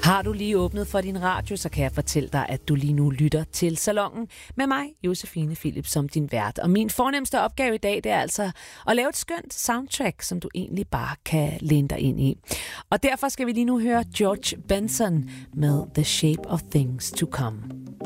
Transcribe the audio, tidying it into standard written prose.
Har du lige åbnet for din radio, så kan jeg fortælle dig, at du lige nu lytter til Salonen med mig, Josefine Philips, som din vært. Og min fornemste opgave i dag, det er altså at lave et skønt soundtrack, som du egentlig bare kan læne dig ind i. Og derfor skal vi lige nu høre George Benson med The Shape of Things to Come.